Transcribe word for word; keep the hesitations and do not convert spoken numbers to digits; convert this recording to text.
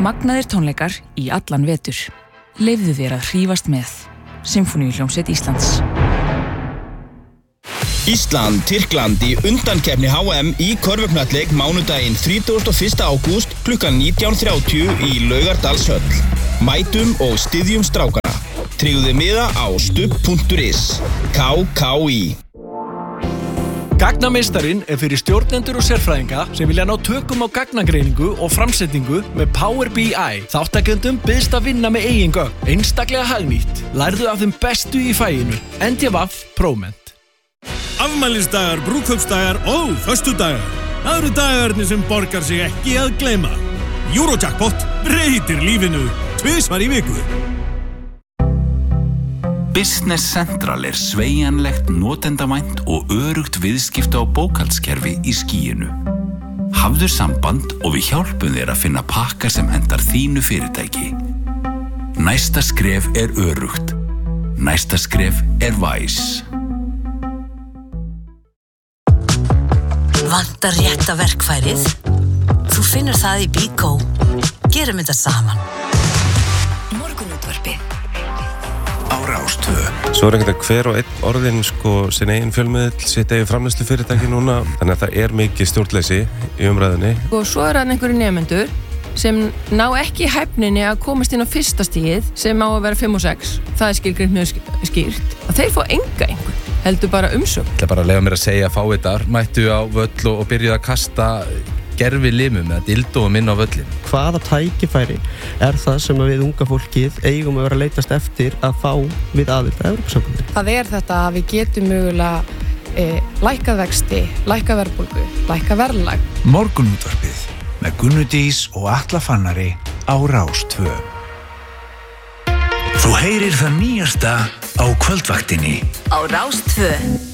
Magnaðir tónleikar í allan vetur. Leyfðu þér að hrífast með. Sinfóníuhljómsveit Íslands. Ísland, Tyrkland í undankeppni H M í körfuknattleik mánudaginn þrítugasta og fyrsta ágúst klukkan nítján þrjátíu í Laugardalshöll. Mætum og styðjum strákana. Tryggðu miða á stubb punktur is. K K í. Gagnameistarinn er fyrir stjórnendur og sérfræðinga sem vilja ná tökum á gagnagreiningu og framsetningu með Power B I. Þáttakendum biðst að vinna með eigin gögn, einstaklega hagnýtt. Lærðu af þeim bestu í faginu. N D V Proment. Afmælisdagar, brúðkaupsdagar og föstudagar. Það eru dagarnir sem borgar sig ekki að gleyma. Eurojackpot breytir lífinu tvisvar í viku. Business Central er sveigjanlegt, notendavænt og örugt viðskipta á bókhaldskerfi í skýinu. Hafðu samband og við hjálpum þér að finna pakka sem hentar þínu fyrirtæki. Næsta skref er örugt. Næsta skref er Wise. Vantar rétta verkfærið? Þú finnur það í Bíkó. Gerum þetta saman. Morgunútvarpi. Á Rás tvö. Svo er einhvern veginn hver og einn orðin sko sin eigin fjölmiðl, sitt eigin framleiðslufyrirtæki núna. Þannig að það er mikið stjórnleysi í umræðunni. Og svo er hann einhverju nemendur sem ná ekki hæfninni að komast inn á fyrsta stigið sem á að vera fimm og sex. Það er skilgreint mjög skýrt. Og þeir fá enga einhver. Heldur bara umsögn. Það er bara að leyfa mér að segja að fáiðar mættu á völl og, og byrjuðu að kasta gerfi limum eða dildóum inn á völlin. Hvaða tækifæri er það sem við unga fólkið eigum að vera að leitast eftir að fá við aðild að Evrópusambandinu? Það er þetta að við getum mögulega e, lækkað vexti, lækkað verðbólgu, lækkað verðlag. Morgunútvarpið með Gunnu Dís og Atla Fannari á Rás tvö. Þú heyrir það nýjasta á kvöldvaktinni á Rás tvö.